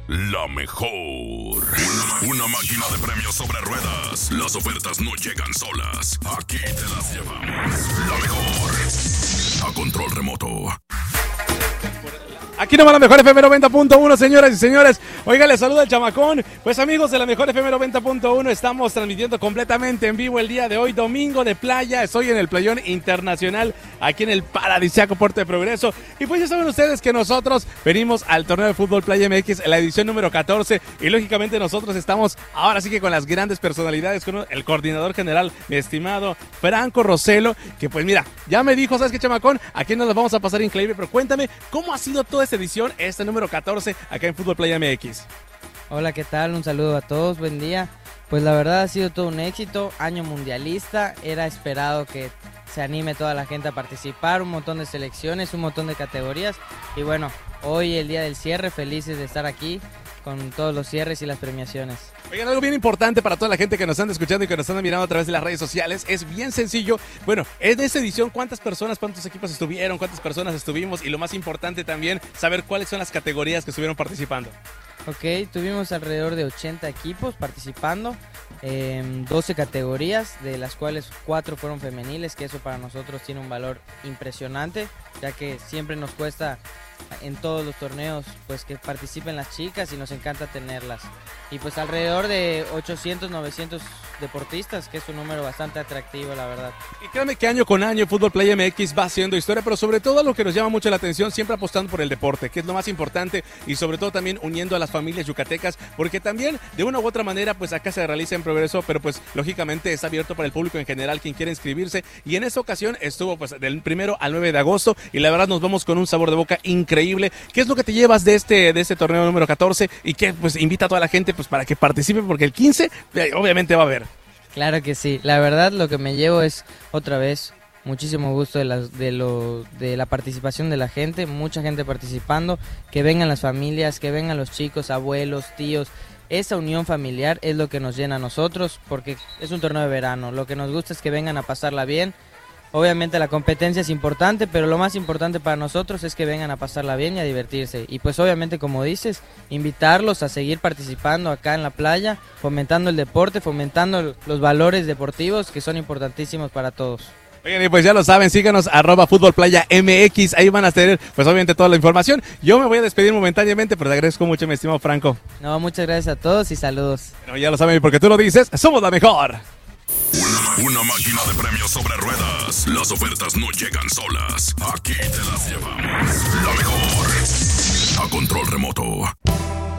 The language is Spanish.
La mejor. Una máquina de premios sobre ruedas. Las ofertas no llegan solas. Aquí te las llevamos. La mejor. A control remoto. Aquí nomás la mejor FM 90.1, señoras y señores. Oiga, les saluda el chamacón. Pues amigos de la mejor FM 90.1, estamos transmitiendo completamente en vivo el día de hoy, domingo de playa. Estoy en el Playón Internacional, aquí en el paradisíaco Puerto de Progreso. Y pues ya saben ustedes que nosotros venimos al torneo de fútbol Playa MX, la edición número 14. Y lógicamente nosotros estamos ahora sí que con las grandes personalidades, con el coordinador general, mi estimado Franco Rossello, que pues mira, ya me dijo, ¿sabes qué, chamacón? Aquí nos lo vamos a pasar increíble, pero cuéntame, ¿cómo ha sido toda esta edición, este número 14, acá en Fútbol Playa MX? Hola, ¿qué tal? Un saludo a todos, buen día. Pues la verdad ha sido todo un éxito, año mundialista, era esperado que se anime toda la gente a participar, un montón de selecciones, un montón de categorías. Y bueno, hoy el día del cierre, felices de estar aquí con todos los cierres y las premiaciones. Oigan, algo bien importante para toda la gente que nos están escuchando y que nos están mirando a través de las redes sociales, es bien sencillo. Bueno, en esta edición, ¿cuántas personas, cuántos equipos estuvieron, cuántas personas estuvimos? Y lo más importante también, saber cuáles son las categorías que estuvieron participando. Ok, tuvimos alrededor de 80 equipos participando, 12 categorías, de las cuales 4 fueron femeniles, que eso para nosotros tiene un valor impresionante, ya que siempre nos cuesta en todos los torneos pues que participen las chicas y nos encanta tenerlas. Y pues alrededor de 800, 900 deportistas, que es un número bastante atractivo, la verdad. Y créanme que año con año Fútbol Playa MX va haciendo historia, pero sobre todo lo que nos llama mucho la atención, siempre apostando por el deporte, que es lo más importante, y sobre todo también uniendo a las familias yucatecas, porque también de una u otra manera pues acá se realiza en Progreso, pero pues lógicamente es abierto para el público en general, quien quiera inscribirse, y en esta ocasión estuvo pues del 1 al 9 de agosto, y la verdad nos vamos con un sabor de boca increíble. ¿Qué es lo que te llevas de este torneo número 14 y que pues invita a toda la gente pues para que participe, porque el 15 obviamente va a haber? Claro que sí, la verdad lo que me llevo es otra vez muchísimo gusto de la participación de la gente, mucha gente participando, que vengan las familias, que vengan los chicos, abuelos, tíos. Esa unión familiar es lo que nos llena a nosotros, porque es un torneo de verano, lo que nos gusta es que vengan a pasarla bien. Obviamente la competencia es importante, pero lo más importante para nosotros es que vengan a pasarla bien y a divertirse. Y pues obviamente, como dices, invitarlos a seguir participando acá en la playa, fomentando el deporte, fomentando los valores deportivos que son importantísimos para todos. Oigan, y pues ya lo saben, síganos @FútbolPlayaMX, ahí van a tener pues obviamente toda la información. Yo me voy a despedir momentáneamente, pero te agradezco mucho, mi estimado Franco. No, muchas gracias a todos y saludos. Bueno, ya lo saben, porque tú lo dices, somos la mejor. Una máquina de premios sobre ruedas. Las ofertas no llegan solas. Aquí te las llevamos. La mejor. A control remoto.